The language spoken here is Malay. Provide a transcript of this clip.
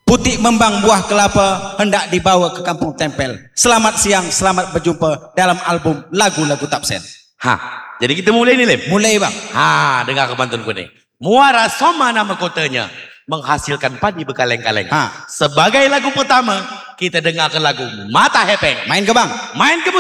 Putih membang buah kelapa hendak dibawa ke kampung tempel. Selamat siang, selamat berjumpa dalam album lagu-lagu Tapsen. Jadi kita mulai ni, Lim. Mulai bang. Dengar kebantunku ni. Muara Soma nama kotanya, menghasilkan padi berkaleng-kaleng. Sebagai lagu pertama, kita dengarkan lagu Mata Hepeng. Main ke bang? Main ke